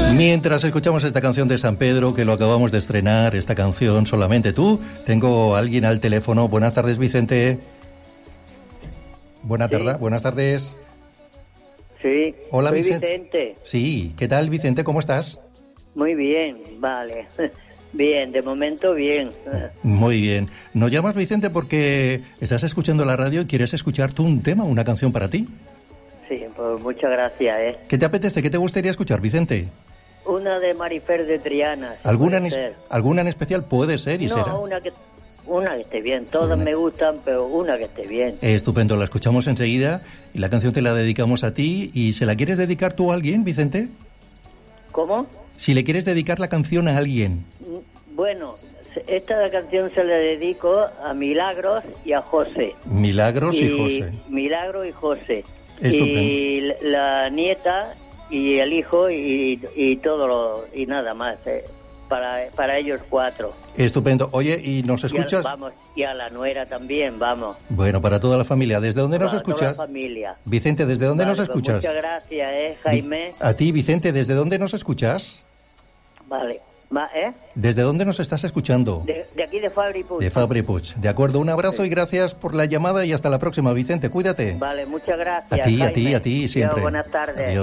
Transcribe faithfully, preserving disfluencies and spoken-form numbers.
Mientras escuchamos esta canción de San Pedro, que lo acabamos de estrenar, esta canción Solamente Tú, tengo a alguien al teléfono. Buenas tardes, Vicente. Buena tarde, sí. Buenas tardes. Sí. Hola, soy Vicente. Vicente. Sí, ¿qué tal, Vicente? ¿Cómo estás? Muy bien, vale. Bien, de momento bien. Muy bien. Nos llamas, Vicente, porque estás escuchando la radio y quieres escuchar tú un tema, una canción para ti. Sí, pues muchas gracias, ¿eh? ¿Qué te apetece? ¿Qué te gustaría escuchar, Vicente? Una de Marifer de Triana. ¿Alguna en, es, ¿Alguna en especial? Puede ser y no, será. una que, una que esté bien. Todas una. me gustan, pero una que esté bien. Eh, estupendo, la escuchamos enseguida y la canción te la dedicamos a ti. ¿Y se la quieres dedicar tú a alguien, Vicente? ¿Cómo? Si le quieres dedicar la canción a alguien. Bueno, esta canción se la dedico a Milagros y a José. Milagros y, y José. Milagros y José. Estupendo. Y la nieta y el hijo y, y todo lo, y nada más, eh, para, para ellos cuatro. Estupendo. Oye, ¿y nos escuchas? Y a, vamos, y a la nuera también, vamos. Bueno, para toda la familia. ¿Desde dónde para nos escuchas? Toda la familia. Vicente, ¿desde dónde vale, nos escuchas? Pues muchas gracias, eh, Jaime. A ti, Vicente, ¿desde dónde nos escuchas? Vale. Va, ¿eh? ¿Desde dónde nos estás escuchando? De, de aquí de Fabri Puig. De Fabri Puig. De acuerdo, un abrazo sí. y gracias por la llamada y hasta la próxima, Vicente. Cuídate. Vale, muchas gracias. A ti, Jaime. a ti, a ti, siempre. Yo, buenas tardes. Adiós.